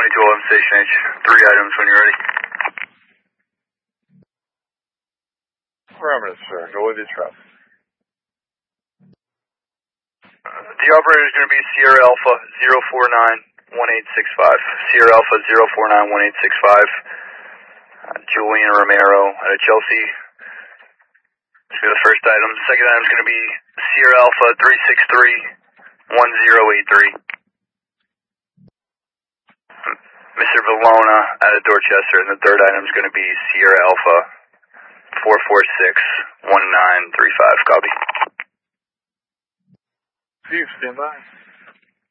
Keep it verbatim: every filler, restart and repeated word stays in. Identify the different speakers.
Speaker 1: two eleven Station H. Three items when you're ready.
Speaker 2: Affirmative, sir. Go with your traffic.
Speaker 1: The operator is going to be Sierra Alpha zero four nine one eight six five. Sierra Alpha zero four nine one eight six five. Uh, Julian Romero out of Chelsea. This will be the first item. The second item is going to be Sierra Alpha three six three one zero eight three. Mister Valona out of Dorchester. And the third item is going to be Sierra Alpha four four six one nine three five. Copy.
Speaker 2: Chief, stand by.